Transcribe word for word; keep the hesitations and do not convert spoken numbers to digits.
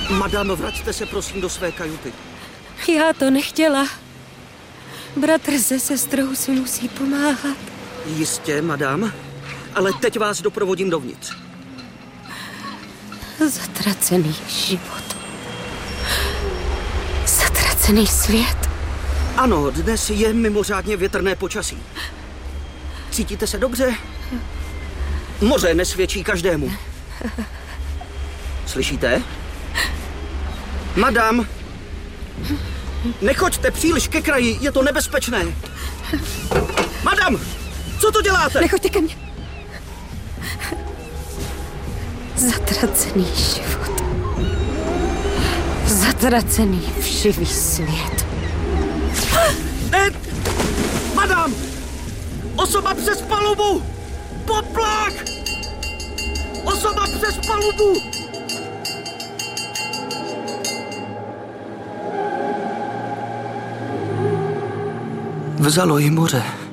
Madam, vraťte se prosím do své kajuty. Já to nechtěla. Bratr se sestrou si musí pomáhat. Jistě, madam, ale teď vás doprovodím dovnitř. Zatracený život. Zatracený svět. Ano, dnes je mimořádně větrné počasí. Cítíte se dobře? Moře nesvědčí každému. Slyšíte? Madam, nechoďte příliš ke kraji, je to nebezpečné. Madam, co to děláte? Nechoďte ke mně. Zatracený život. Zatracený všivý svět. Ne! Madam! Osoba přes palubu! Poplach! Osoba přes palubu! Vzalo ji moře.